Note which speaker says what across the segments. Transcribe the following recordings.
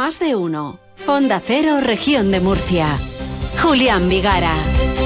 Speaker 1: Más de uno. Onda Cero, Región de Murcia. Julián Vigara.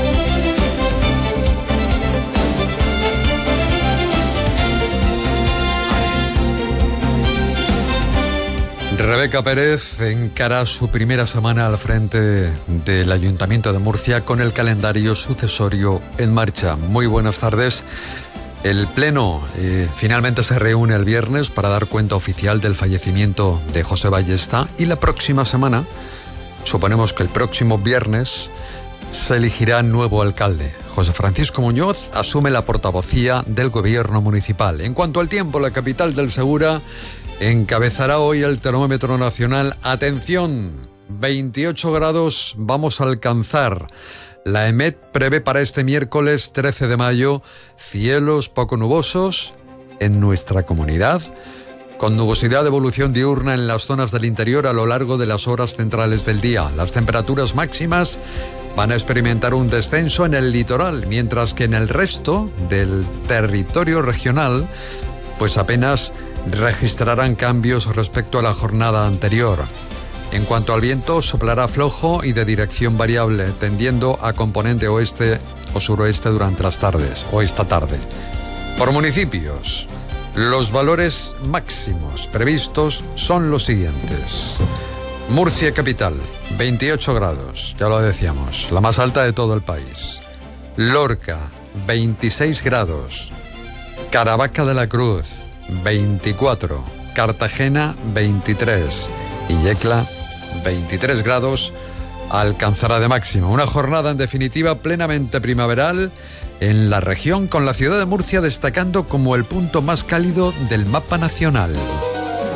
Speaker 2: Rebeca Pérez encara su primera semana al frente del Ayuntamiento de Murcia con el calendario sucesorio en marcha. Muy buenas tardes. El Pleno finalmente se reúne el viernes para dar cuenta oficial del fallecimiento de José Ballesta y la próxima semana, suponemos que el próximo viernes, se elegirá nuevo alcalde. José Francisco Muñoz asume la portavocía del gobierno municipal. En cuanto al tiempo, la capital del Segura encabezará hoy el termómetro nacional. Atención, 28 grados vamos a alcanzar. La EMET prevé para este miércoles 13 de mayo cielos poco nubosos en nuestra comunidad, con nubosidad de evolución diurna en las zonas del interior a lo largo de las horas centrales del día. Las temperaturas máximas van a experimentar un descenso en el litoral, mientras que en el resto del territorio regional, pues apenas registrarán cambios respecto a la jornada anterior. En cuanto al viento, soplará flojo y de dirección variable, tendiendo a componente oeste o suroeste durante las tardes o esta tarde. Por municipios, los valores máximos previstos son los siguientes. Murcia capital, 28 grados, ya lo decíamos, la más alta de todo el país. Lorca, 26 grados. Caravaca de la Cruz, 24. Cartagena, 23. Y Yecla, 23 grados, alcanzará de máximo. Una jornada, en definitiva, plenamente primaveral en la región, con la ciudad de Murcia destacando como el punto más cálido del mapa nacional.